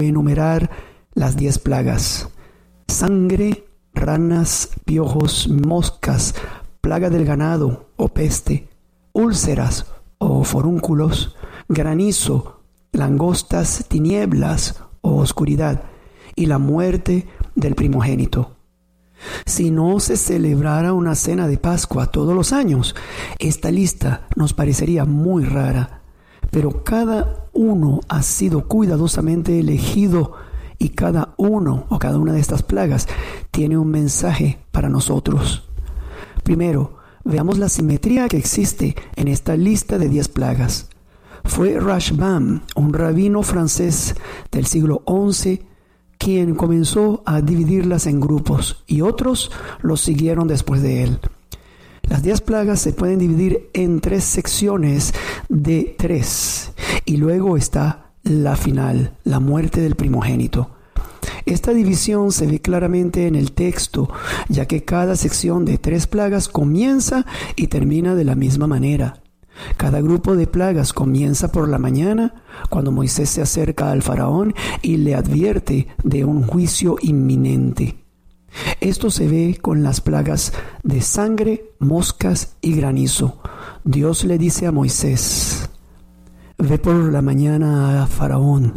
enumerar las 10 plagas: sangre, ranas, piojos, moscas, plaga del ganado o peste, úlceras o forúnculos, granizo, langostas, tinieblas o oscuridad, y la muerte del primogénito. Si no se celebrara una cena de Pascua todos los años, esta lista nos parecería muy rara, pero cada uno ha sido cuidadosamente elegido y cada uno o cada una de estas plagas tiene un mensaje para nosotros. Primero, veamos la simetría que existe en esta lista de 10 plagas. Fue Rashbam, un rabino francés del siglo XI, quien comenzó a dividirlas en grupos, y otros los siguieron después de él. Las 10 plagas se pueden dividir en 3 secciones de 3, y luego está la final, la muerte del primogénito. Esta división se ve claramente en el texto, ya que cada sección de 3 plagas comienza y termina de la misma manera. Cada grupo de plagas comienza por la mañana, cuando Moisés se acerca al faraón y le advierte de un juicio inminente. Esto se ve con las plagas de sangre, moscas y granizo. Dios le dice a Moisés: ve por la mañana a Faraón.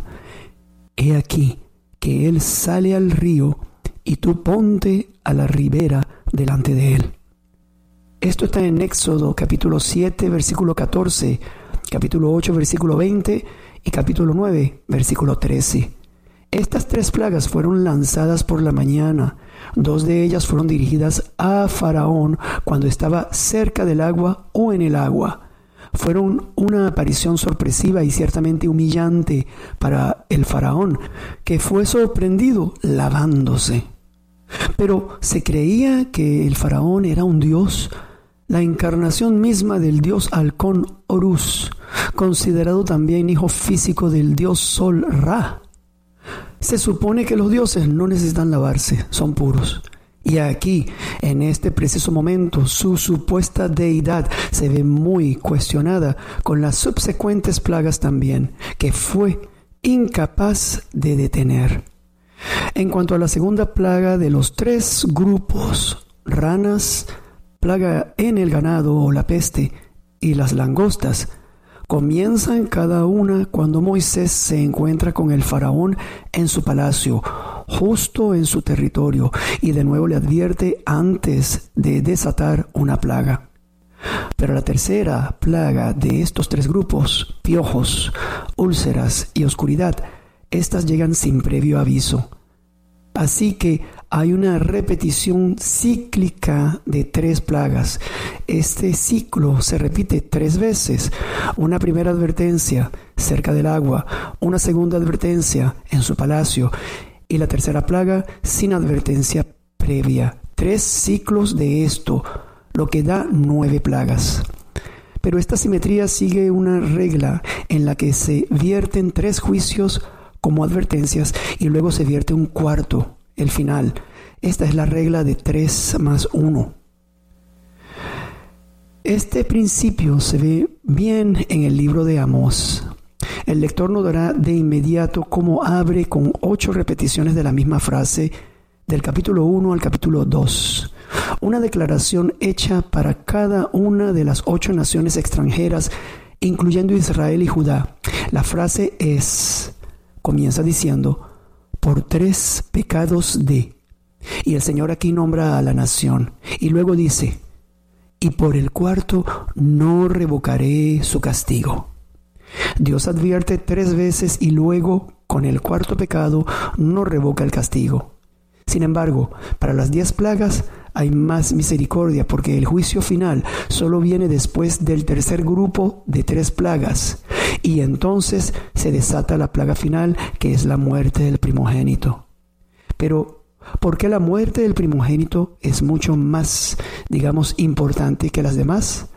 He aquí que él sale al río y tú ponte a la ribera delante de él. Esto está en Éxodo capítulo 7, versículo 14, capítulo 8, versículo 20 y capítulo 9, versículo 13. Estas 3 plagas fueron lanzadas por la mañana. 2 de ellas fueron dirigidas a Faraón cuando estaba cerca del agua o en el agua. Fueron una aparición sorpresiva y ciertamente humillante para el Faraón, que fue sorprendido lavándose. Pero ¿se creía que el Faraón era un dios? La encarnación misma del dios halcón Horus, considerado también hijo físico del dios Sol Ra. Se supone que los dioses no necesitan lavarse, son puros. Y aquí, en este preciso momento, su supuesta deidad se ve muy cuestionada con las subsecuentes plagas también, que fue incapaz de detener. En cuanto a la segunda plaga de los 3 grupos, ranas, plaga en el ganado o la peste y las langostas, comienzan cada una cuando Moisés se encuentra con el faraón en su palacio, justo en su territorio, y de nuevo le advierte antes de desatar una plaga. Pero la tercera plaga de estos 3 grupos, piojos, úlceras y oscuridad, estas llegan sin previo aviso. Así que hay una repetición cíclica de 3 plagas. Este ciclo se repite 3 veces. Una primera advertencia cerca del agua, una segunda advertencia en su palacio y la tercera plaga sin advertencia previa. 3 ciclos de esto, lo que da 9 plagas. Pero esta simetría sigue una regla en la que se vierten 3 juicios como advertencias y luego se vierte un cuarto, el final. Esta es la regla de 3 más 1. Este principio se ve bien en el libro de Amós. El lector notará de inmediato cómo abre con 8 repeticiones de la misma frase del capítulo 1 al capítulo 2. Una declaración hecha para cada una de las 8 naciones extranjeras, incluyendo Israel y Judá. La frase comienza diciendo: por 3 pecados de... Y el Señor aquí nombra a la nación. Y luego dice: y por el 4 no revocaré su castigo. Dios advierte 3 veces y luego, con el 4º pecado, no revoca el castigo. Sin embargo, para las 10 plagas hay más misericordia, porque el juicio final solo viene después del tercer grupo de 3 plagas. Y entonces se desata la plaga final, que es la muerte del primogénito. Pero, ¿por qué la muerte del primogénito es mucho más, importante que las demás?